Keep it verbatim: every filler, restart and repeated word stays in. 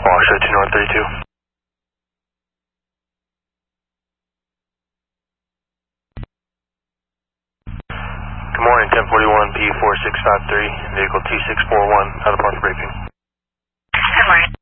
Fox, show two North thirty-two. Good morning, ten forty-one P four six five three, vehicle two six four one, out of Park briefing. Good morning.